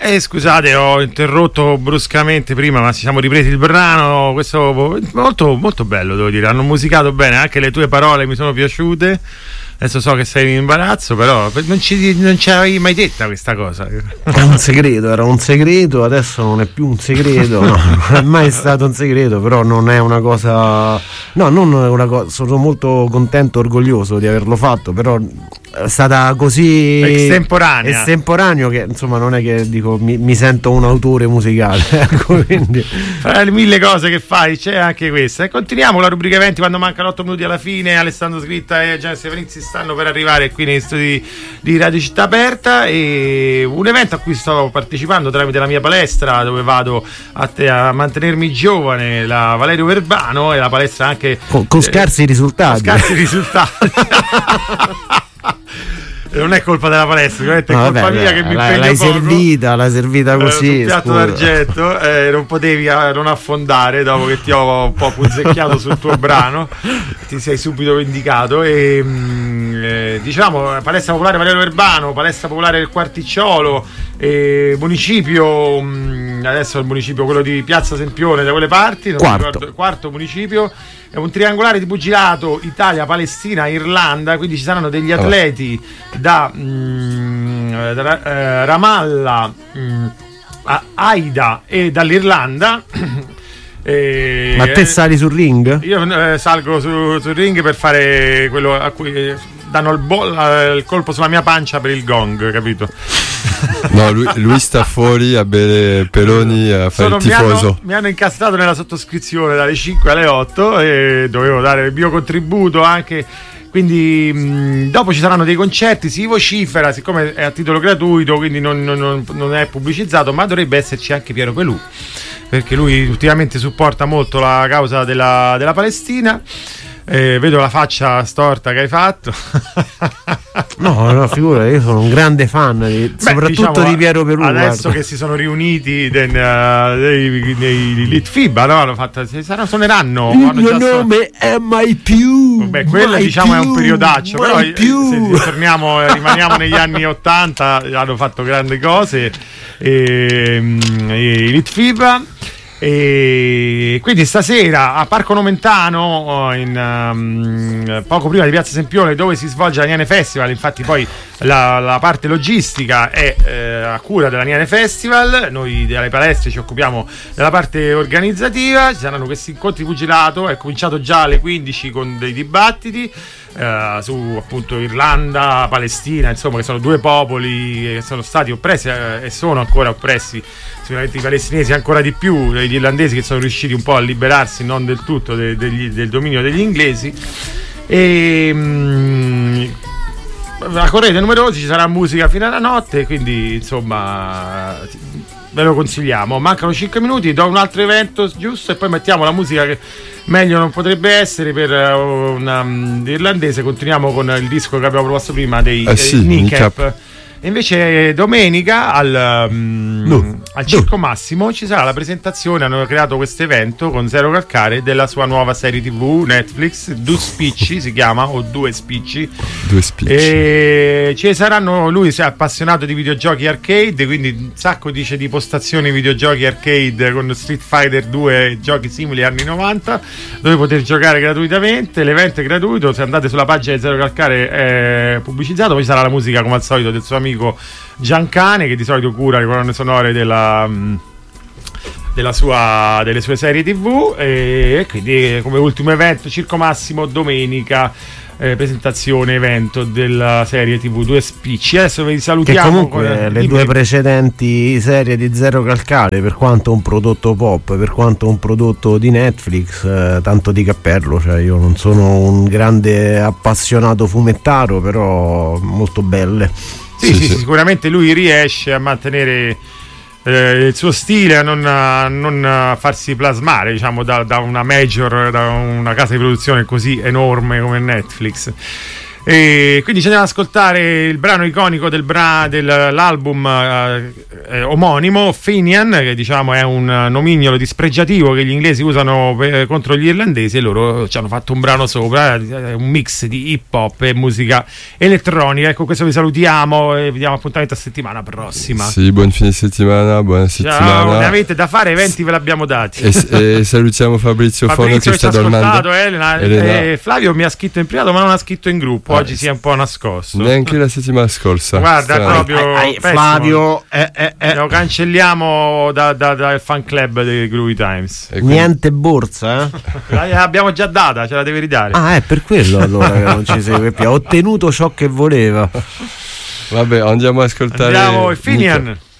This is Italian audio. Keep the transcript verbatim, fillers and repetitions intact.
Eh, scusate, ho interrotto bruscamente prima, ma ci siamo ripresi il brano. Questo molto, molto bello, devo dire. Hanno musicato bene, anche le tue parole mi sono piaciute. Adesso so che sei in imbarazzo, però non ci, non ci avevi mai detta questa cosa. Era un segreto, era un segreto, adesso non è più un segreto, no, non è mai stato un segreto, però non è una cosa. No, non è una cosa. Sono molto contento, orgoglioso di averlo fatto, però è stata così estemporanea. Estemporaneo che insomma non è che dico mi, mi sento un autore musicale, ecco, quindi fra le mille cose che fai c'è anche questa. E continuiamo la rubrica eventi quando mancano otto minuti alla fine. Alessandro Scritta e Gianni Stefanizzi stanno per arrivare qui negli studi di Radio Città Aperta, e un evento a cui sto partecipando tramite la mia palestra, dove vado a, te, a mantenermi giovane, la Valerio Verbano, e la palestra anche con, con scarsi eh, risultati con scarsi risultati non è colpa della palestra, è no, colpa vabbè, mia che mi l'hai, impegno l'hai poco. servita, l'hai servita così, eh, un piatto scusa. d'argento, eh, non potevi eh, non affondare dopo che ti ho un po' punzecchiato sul tuo brano, ti sei subito vendicato. E mh, eh, diciamo palestra popolare Valerio Verbano, palestra popolare del Quarticciolo, eh, municipio mh, adesso il municipio quello di Piazza Sempione, da quelle parti, non quarto. Mi ricordo, quarto municipio. È un triangolare di pugilato Italia, Palestina, Irlanda, quindi ci saranno degli atleti da, mm, da eh, Ramallah, mm, a Aida e dall'Irlanda. E, ma te sali sul ring? Io eh, salgo su, sul ring per fare quello a cui eh, danno il, bo- il colpo sulla mia pancia per il gong, capito? No, lui, lui sta fuori a bere Peroni, a fare Sono, il tifoso. Mi hanno, mi hanno incastrato nella sottoscrizione dalle cinque alle otto e dovevo dare il mio contributo anche. Quindi mh, dopo ci saranno dei concerti, si vocifera, siccome è a titolo gratuito, quindi non, non, non è pubblicizzato, ma dovrebbe esserci anche Piero Pelù, perché lui ultimamente supporta molto la causa della, della Palestina. Eh, vedo la faccia storta che hai fatto. No, no, figura, io sono un grande fan di, Beh, soprattutto diciamo, di Piero Pelù. Adesso guarda. che si sono riuniti dei, dei, dei Litfiba, no? Hanno fatto, saranno, suoneranno. Il mio nome so... è mai più. Beh, quello diciamo più, è un periodaccio, però più. se torniamo, rimaniamo negli anni ottanta, hanno fatto grandi cose. E, e, i Litfiba. E quindi stasera a Parco Nomentano, in, um, poco prima di Piazza Sempione, dove si svolge la Niane Festival. Infatti poi la, la parte logistica è eh, a cura della Niane Festival, noi dalle palestre ci occupiamo della parte organizzativa. Ci saranno questi incontri pugilato, è cominciato già alle quindici con dei dibattiti eh, su appunto Irlanda, Palestina, insomma, che sono due popoli che sono stati oppressi eh, e sono ancora oppressi, sicuramente i palestinesi ancora di più, gli irlandesi che sono riusciti un po' a liberarsi non del tutto de, degli, del dominio degli inglesi. E mh, accorrete numerosi, ci sarà musica fino alla notte, quindi insomma ve lo consigliamo. Mancano cinque minuti, do un altro evento giusto e poi mettiamo la musica che meglio non potrebbe essere per una um, irlandese. Continuiamo con il disco che abbiamo proposto prima dei, eh sì, dei Kneecap. E invece domenica al, um, no, al Circo no. Massimo ci sarà la presentazione. Hanno creato questo evento con Zero Calcare della sua nuova serie tv Netflix, Due Spicci si chiama, o Due Spicci. Due Spicci. E ci saranno, lui si è appassionato di videogiochi arcade, quindi un sacco dice di postazioni videogiochi arcade con Street Fighter due, giochi simili anni novanta, dove poter giocare gratuitamente. L'evento è gratuito, se andate sulla pagina di Zero Calcare è pubblicizzato. Poi ci sarà la musica come al solito del suo amico Giancane, che di solito cura le colonne sonore della, della sua, delle sue serie tv. E quindi come ultimo evento Circo Massimo domenica, eh, presentazione evento della serie tv Due Spicci. Adesso vi salutiamo. Che comunque con, le due precedenti serie di Zero Calcare, per quanto un prodotto pop, per quanto un prodotto di Netflix, eh, tanto di cappello, cioè io non sono un grande appassionato fumettaro, però molto belle. Sì, sì, sì, sicuramente lui riesce a mantenere eh, il suo stile, a non, a non farsi plasmare, diciamo, da, da una major, da una casa di produzione così enorme come Netflix. E quindi ci andiamo ad ascoltare il brano iconico del bra- dell'album eh, eh, omonimo, Fenian, che diciamo è un nomignolo dispregiativo che gli inglesi usano per, contro gli irlandesi, e loro ci hanno fatto un brano sopra, eh, un mix di hip hop e musica elettronica. Ecco, questo vi salutiamo e vi diamo appuntamento a settimana prossima. Sì, buon fine settimana, buona settimana. Ciao, ne avete da fare, eventi ve l'abbiamo dati. E, e salutiamo Fabrizio, Fabrizio Fono che sta dormendo. Elena, Elena. Eh, Flavio mi ha scritto in privato, ma non ha scritto in gruppo. Oggi si è un po' nascosto. Neanche la settimana scorsa. Guarda, Strano. è proprio Ai, ai, Flavio eh, eh, eh. lo cancelliamo dal da, da fan club dei Groovy Times. Quindi... Niente borsa, eh? L'abbiamo già data, ce la devi ridare. Ah, è per quello allora che non ci segue più. Ha ottenuto ciò che voleva. Vabbè, andiamo ad ascoltare Andiamo, Fenian.